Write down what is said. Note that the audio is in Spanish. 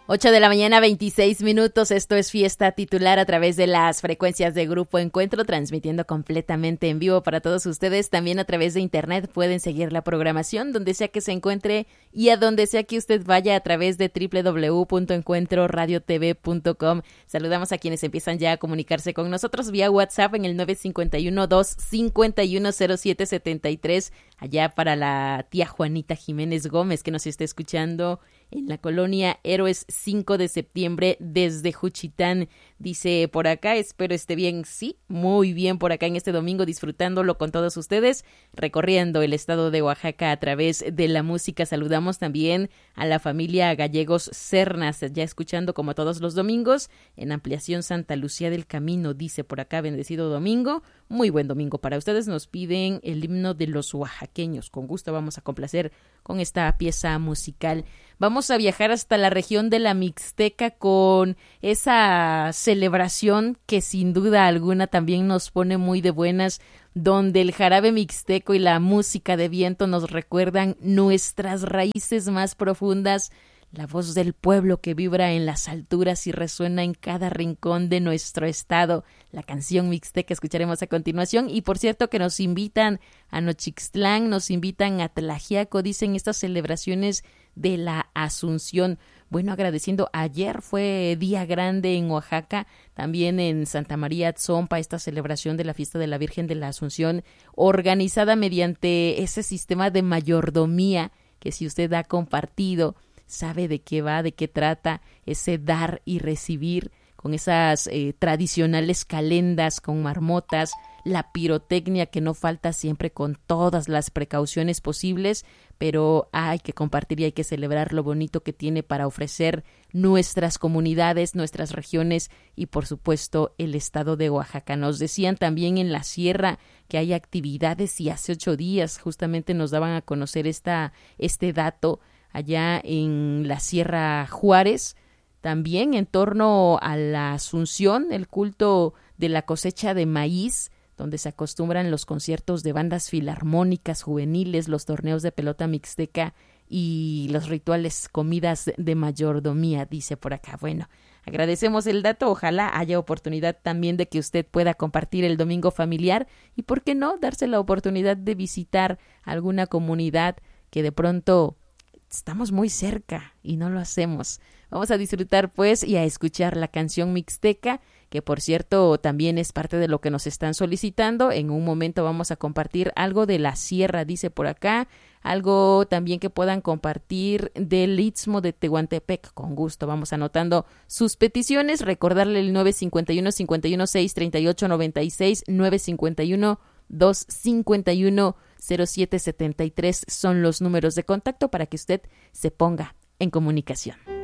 8 de la mañana, 26 minutos. Esto es Fiesta Titular a través de las frecuencias de Grupo Encuentro, transmitiendo completamente en vivo para todos ustedes. También a través de internet pueden seguir la programación donde sea que se encuentre y a donde sea que usted vaya a través de www.encuentroradiotv.com. Saludamos a quienes empiezan ya a comunicarse con nosotros vía WhatsApp en el 951-251-0773. Allá para la tía Juanita Jiménez Gómez, que nos está escuchando en la colonia Héroes 5 de septiembre desde Juchitán. Dice por acá, espero esté bien. Sí, muy bien por acá en este domingo, disfrutándolo con todos ustedes, recorriendo el estado de Oaxaca a través de la música. Saludamos también a la familia Gallegos Cernas, ya escuchando como todos los domingos en Ampliación Santa Lucía del Camino. Dice por acá, bendecido domingo, muy buen domingo para ustedes. Nos piden el himno de los oaxaqueños. Con gusto vamos a complacer con esta pieza musical. Vamos a viajar hasta la región de la Mixteca con esa celebración que sin duda alguna también nos pone muy de buenas, donde el jarabe mixteco y la música de viento nos recuerdan nuestras raíces más profundas, la voz del pueblo que vibra en las alturas y resuena en cada rincón de nuestro estado. La canción mixteca escucharemos a continuación. Y por cierto que nos invitan a Nochixtlán, nos invitan a Tlaxiaco, dicen estas celebraciones de la Asunción. Bueno, agradeciendo, ayer fue día grande en Oaxaca, también en Santa María Atzompa, esta celebración de la fiesta de la Virgen de la Asunción, organizada mediante ese sistema de mayordomía que si usted ha compartido, sabe de qué va, de qué trata, ese dar y recibir, con esas tradicionales calendas con marmotas, la pirotecnia que no falta siempre con todas las precauciones posibles, pero hay que compartir y hay que celebrar lo bonito que tiene para ofrecer nuestras comunidades, nuestras regiones y por supuesto el estado de Oaxaca. Nos decían también en la sierra que hay actividades y hace 8 días justamente nos daban a conocer este dato allá en la Sierra Juárez, también en torno a la Asunción, el culto de la cosecha de maíz, donde se acostumbran los conciertos de bandas filarmónicas juveniles, los torneos de pelota mixteca y los rituales comidas de mayordomía, dice por acá. Bueno, agradecemos el dato, ojalá haya oportunidad también de que usted pueda compartir el domingo familiar y, ¿por qué no?, darse la oportunidad de visitar alguna comunidad que de pronto estamos muy cerca y no lo hacemos. Vamos a disfrutar pues y a escuchar la canción mixteca, que por cierto también es parte de lo que nos están solicitando. En un momento vamos a compartir algo de la sierra, dice por acá, algo también que puedan compartir del Istmo de Tehuantepec. Con gusto vamos anotando sus peticiones. Recordarle el 951-516-3896, 951-251-0773 son los números de contacto para que usted se ponga en comunicación.